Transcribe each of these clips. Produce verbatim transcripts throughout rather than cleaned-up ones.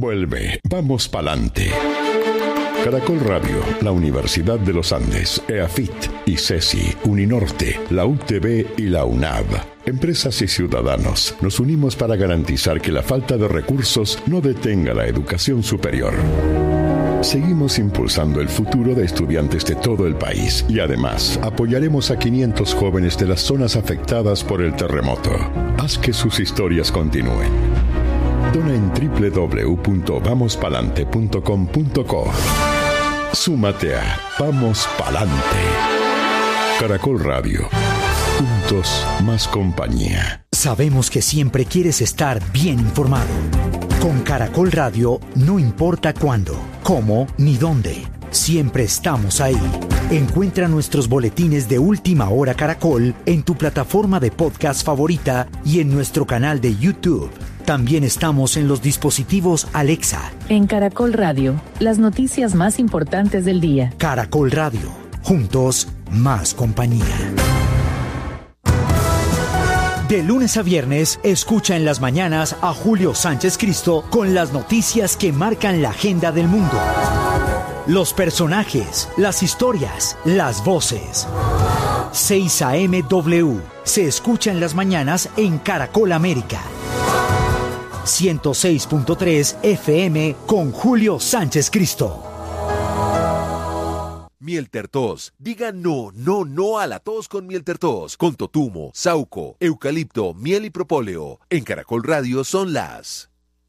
Vuelve, vamos pa'lante. Caracol Radio, la Universidad de los Andes, EAFIT, ICESI, Uninorte, la U T B y la UNAV. Empresas y ciudadanos, nos unimos para garantizar que la falta de recursos no detenga la educación superior. Seguimos impulsando el futuro de estudiantes de todo el país y además apoyaremos a quinientos jóvenes de las zonas afectadas por el terremoto. Haz que sus historias continúen. Dona en doble u doble u doble u punto vamos palante punto com punto co. Súmate a Vamos Palante. Caracol Radio. Juntos, más compañía. Sabemos que siempre quieres estar bien informado. Con Caracol Radio, no importa cuándo, cómo ni dónde. Siempre estamos ahí. Encuentra nuestros boletines de Última Hora Caracol en tu plataforma de podcast favorita y en nuestro canal de YouTube. También estamos en los dispositivos Alexa. En Caracol Radio, las noticias más importantes del día. Caracol Radio. Juntos, más compañía. De lunes a viernes, escucha en las mañanas a Julio Sánchez Cristo con las noticias que marcan la agenda del mundo. Los personajes, las historias, las voces. seis a eme W se escucha en las mañanas en Caracol América. ciento seis punto tres F M con Julio Sánchez Cristo. Mieltertos. Diga no, no, no a la tos con Mieltertos. Con totumo, sauco, eucalipto, miel y propóleo. En Caracol Radio son las...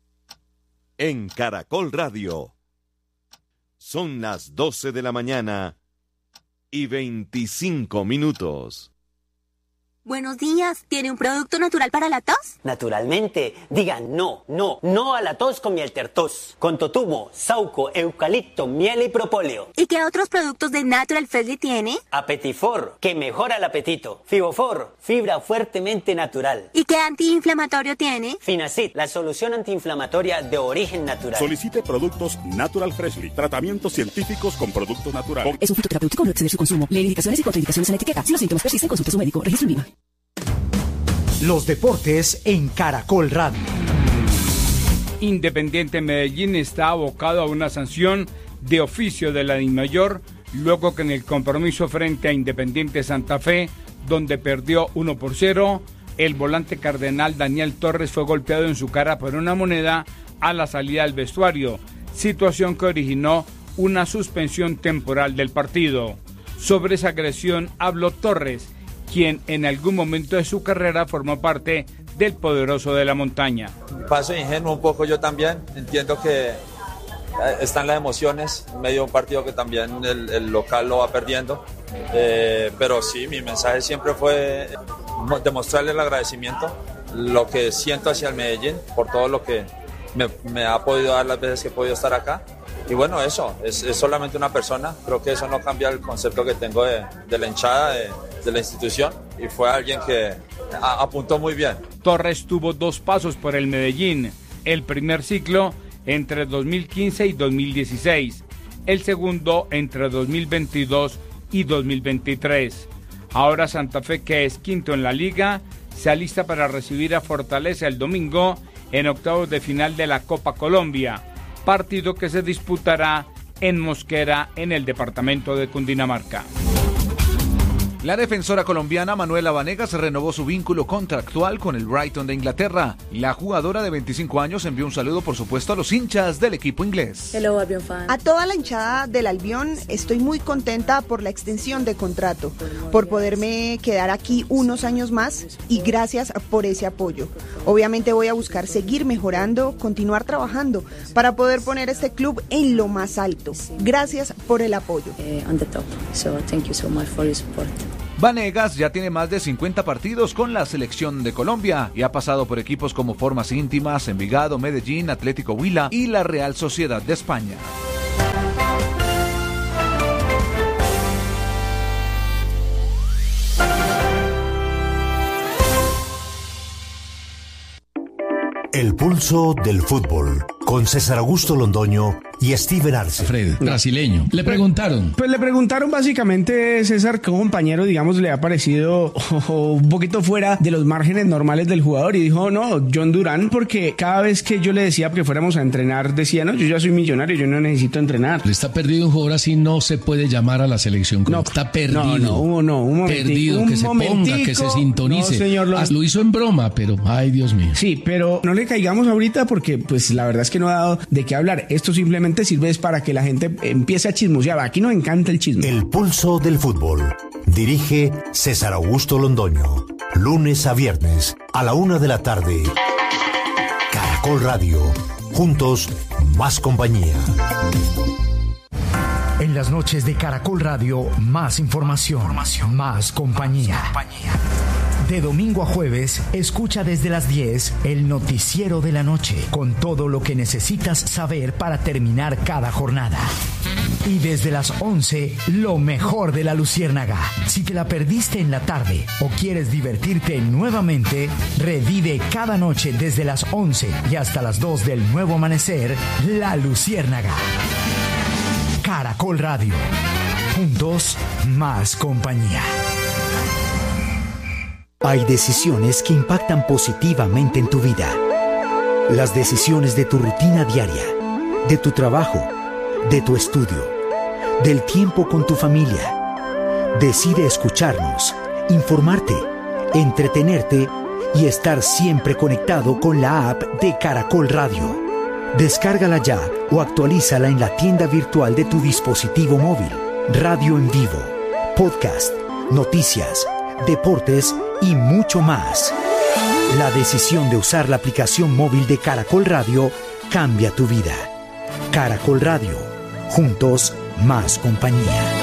En Caracol Radio. Son las doce de la mañana y veinticinco minutos. Buenos días, ¿tiene un producto natural para la tos? Naturalmente, digan no, no, no a la tos con Mieltertos, con totumo, sauco, eucalipto, miel y propóleo. ¿Y qué otros productos de Natural Freshly tiene? Apetifor, que mejora el apetito. Fibofor, fibra fuertemente natural. ¿Y qué antiinflamatorio tiene? Finacid, la solución antiinflamatoria de origen natural. Solicite productos Natural Freshly, tratamientos científicos con productos naturales. Es un fitoterapéutico, no exceder su consumo. Lee indicaciones y contraindicaciones en la etiqueta. Si los síntomas persisten, consulte a su médico. Registro en Viva. Los deportes en Caracol Radio. Independiente Medellín está abocado a una sanción de oficio de la DIMAYOR, luego que en el compromiso frente a Independiente Santa Fe, donde perdió uno por cero, el volante cardenal Daniel Torres fue golpeado en su cara por una moneda a la salida del vestuario, situación que originó una suspensión temporal del partido. Sobre esa agresión habló Torres, quien en algún momento de su carrera formó parte del Poderoso de la Montaña. Paso ingenuo un poco yo también, entiendo que están las emociones, en medio de un partido que también el, el local lo va perdiendo, eh, pero sí, mi mensaje siempre fue demostrarle el agradecimiento, lo que siento hacia el Medellín, por todo lo que me, me ha podido dar las veces que he podido estar acá. Y bueno, eso, es, es solamente una persona, creo que eso no cambia el concepto que tengo de, de la hinchada, de, de la institución, y fue alguien que a, apuntó muy bien. Torres tuvo dos pasos por el Medellín, el primer ciclo entre dos mil quince y dos mil dieciséis, el segundo entre dos mil veintidós y dos mil veintitrés. Ahora Santa Fe, que es quinto en la liga, se alista para recibir a Fortaleza el domingo en octavos de final de la Copa Colombia, partido que se disputará en Mosquera, en el departamento de Cundinamarca. La defensora colombiana Manuela Vanegas renovó su vínculo contractual con el Brighton de Inglaterra. La jugadora de veinticinco años envió un saludo, por supuesto, a los hinchas del equipo inglés. Hello, Albion fan. A toda la hinchada del Albion, estoy muy contenta por la extensión de contrato, por poderme quedar aquí unos años más y gracias por ese apoyo. Obviamente voy a buscar seguir mejorando, continuar trabajando para poder poner este club en lo más alto. Gracias por el apoyo. Uh, on the top. So thank you so much for your support. Vanegas ya tiene más de cincuenta partidos con la selección de Colombia y ha pasado por equipos como Formas Íntimas, Envigado, Medellín, Atlético Huila y la Real Sociedad de España. El pulso del fútbol. con César Augusto Londoño y Steven Arce. Fred, brasileño. Le preguntaron. Pues le preguntaron básicamente, César, que un compañero, digamos, le ha parecido oh, un poquito fuera de los márgenes normales del jugador y dijo, no, John Durán, porque cada vez que yo le decía que fuéramos a entrenar, decía, no, yo ya soy millonario, yo no necesito entrenar. Le está perdido un jugador así, no se puede llamar a la selección. No, está perdido. No, no, no, no un momentico. Perdido, un que se ponga, que se sintonice. No, señor, lo... Ah, lo hizo en broma, pero, ay, Dios mío. Sí, pero no le caigamos ahorita porque, pues, la verdad es que no ha dado de qué hablar. Esto simplemente sirve es para que la gente empiece a chismosear. Aquí nos encanta el chisme. El pulso del fútbol. Dirige César Augusto Londoño. Lunes a viernes a la una de la tarde. Caracol Radio. Juntos, más compañía. En las noches de Caracol Radio, más información, información. Más compañía. Más compañía. De domingo a jueves, escucha desde las diez el noticiero de la noche, con todo lo que necesitas saber para terminar cada jornada. Y desde las once, lo mejor de la Luciérnaga. Si te la perdiste en la tarde o quieres divertirte nuevamente, revive cada noche desde las once y hasta las dos del nuevo amanecer, La Luciérnaga. Caracol Radio. Juntos, más compañía. Hay decisiones que impactan positivamente en tu vida. Las decisiones de tu rutina diaria, de tu trabajo, de tu estudio, del tiempo con tu familia. Decide escucharnos, informarte, entretenerte y estar siempre conectado con la app de Caracol Radio. Descárgala ya o actualízala en la tienda virtual de tu dispositivo móvil. Radio en vivo, podcast, noticias, deportes y mucho más. La decisión de usar la aplicación móvil de Caracol Radio cambia tu vida. Caracol Radio. Juntos, más compañía.